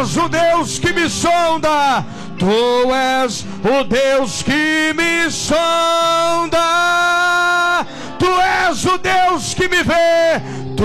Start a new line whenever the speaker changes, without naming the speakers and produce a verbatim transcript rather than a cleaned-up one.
és o Deus que me sonda, Tu és o Deus que me sonda, Tu és o Deus que me vê,